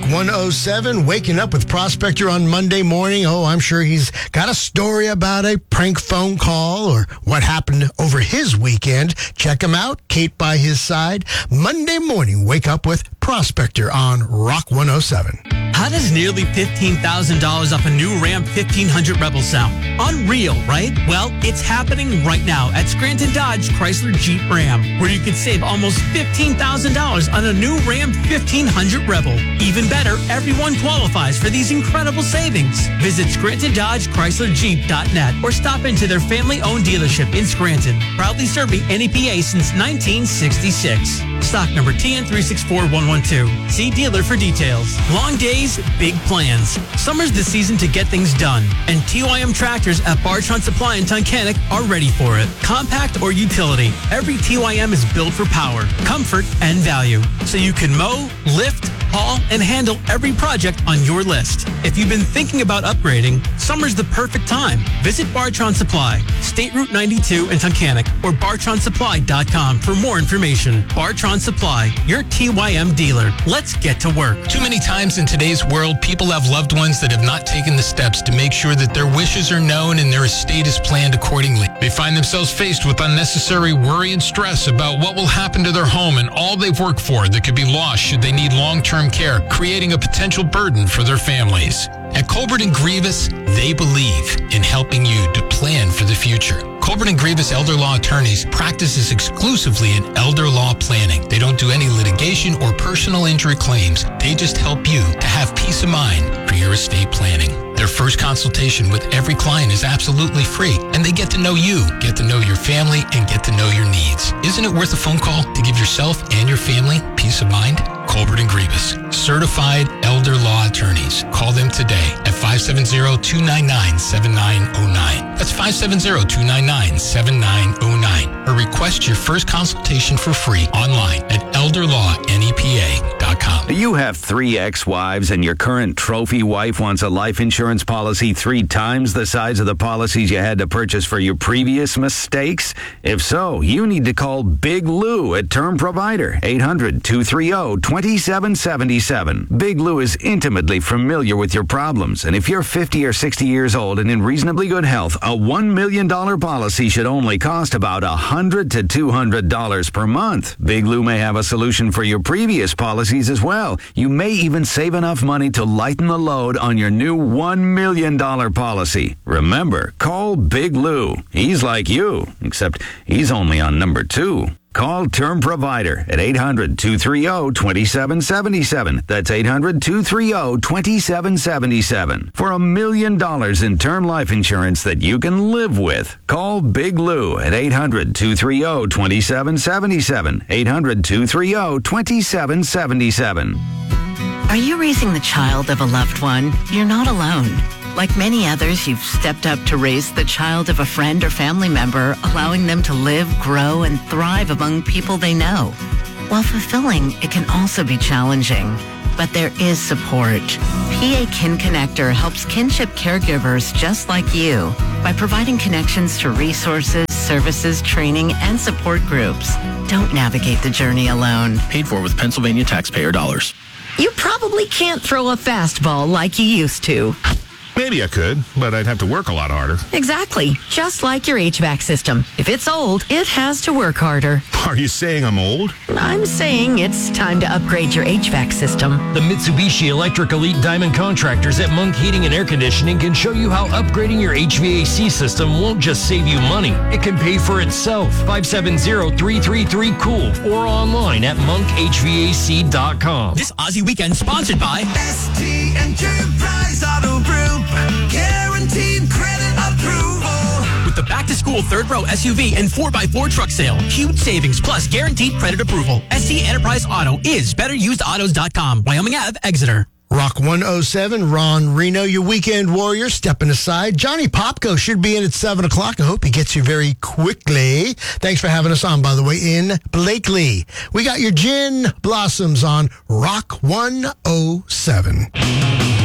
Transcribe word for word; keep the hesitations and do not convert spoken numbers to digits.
Rock one oh seven, waking up with Prospector on Monday morning. Oh, I'm sure he's got a story about a prank phone call or what happened over his weekend. Check him out. Kate by his side. Monday morning, wake up with Prospector on Rock one oh seven. How does nearly fifteen thousand dollars off a new Ram fifteen hundred Rebel sound? Unreal, right? Well, it's happening right now at Scranton Dodge Chrysler Jeep Ram, where you can save almost fifteen thousand dollars on a new Ram fifteen hundred Rebel. Even better, everyone qualifies for these incredible savings. Visit Scranton Dodge Chrysler Jeep dot net or stop into their family-owned dealership in Scranton, proudly serving N E P A since nineteen sixty-six. Stock number T N three six four one one two. See dealer for details. Long days, big plans. Summer's the season to get things done, and T Y M tractors at Bartron Supply in Tunkhannock are ready for it. Compact or utility, every T Y M is built for power, comfort, and value, so you can mow, lift, haul, and handle every project on your list. If you've been thinking about upgrading, summer's the perfect time. Visit Bartron Supply, State Route ninety-two in Tunkhannock, or bartron supply dot com for more information. Bartron Supply, your T Y M dealer. Let's get to work. Too many times in today's world, people have loved ones that have not taken the steps to make sure that their wishes are known and their estate is planned accordingly. They find themselves faced with unnecessary worry and stress about what will happen to their home and all they've worked for that could be lost should they need long-term care, creating a potential burden for their families. At Colbert and Grievous, they believe in helping you to plan for the future. Colbert and Grievous Elder Law Attorneys practices exclusively in elder law planning. They don't do any litigation or personal injury claims. They just help you to have peace of mind for your estate planning. Their first consultation with every client is absolutely free, and they get to know you, get to know your family, and get to know your needs. Isn't it worth a phone call to give yourself and your family peace of mind? Colbert and Grievous, certified elder law attorneys. Call them today at five seven zero, two nine nine, seven nine zero nine. That's five seven zero, two nine nine, seven nine zero nine. Or request your first consultation for free online at elder law N E P A dot com. You have three ex-wives and your current trophy wife wants a life insurance policy three times the size of the policies you had to purchase for your previous mistakes? If so, you need to call Big Lou at Term Provider, eight hundred, two three zero, two seven seven seven. Big Lou is intimately familiar with your problems, and if you're fifty or sixty years old and in reasonably good health, a one million dollars policy should only cost about one hundred to two hundred dollars per month. Big Lou may have a solution for your previous policies as well. You may even save enough money to lighten the load on your new one million dollars policy. Remember, call Big Lou. He's like you, except he's only on number two. Call Term Provider at eight hundred, two three zero, two seven seven seven. That's eight hundred, two three zero, two seven seven seven. For a million dollars in term life insurance that you can live with. Call Big Lou at eight hundred, two three zero, two seven seven seven. eight hundred, two three zero, two seven seven seven. Are you raising the child of a loved one? You're not alone. Like many others, you've stepped up to raise the child of a friend or family member, allowing them to live, grow, and thrive among people they know. While fulfilling, it can also be challenging. But there is support. P A Kin Connector helps kinship caregivers just like you by providing connections to resources, services, training, and support groups. Don't navigate the journey alone. Paid for with Pennsylvania taxpayer dollars. You probably can't throw a fastball like you used to. Maybe I could, but I'd have to work a lot harder. Exactly. Just like your H V A C system. If it's old, it has to work harder. Are you saying I'm old? I'm saying it's time to upgrade your H V A C system. The Mitsubishi Electric Elite Diamond Contractors at Monk Heating and Air Conditioning can show you how upgrading your H V A C system won't just save you money. It can pay for itself. five seven zero, three three three, cool or online at monk h v a c dot com. This Aussie weekend sponsored by S T Enterprise Auto Group. Guaranteed credit approval. With the back-to-school third-row S U V and four by four truck sale. Huge savings plus guaranteed credit approval. S T Enterprise Auto is better used autos dot com. Wyoming Avenue, Exeter. Rock one oh seven, Ron Reno, your weekend warrior, stepping aside. Johnny Popko should be in at seven o'clock. I hope he gets here very quickly. Thanks for having us on, by the way, in Blakely. We got your Gin Blossoms on Rock one oh seven.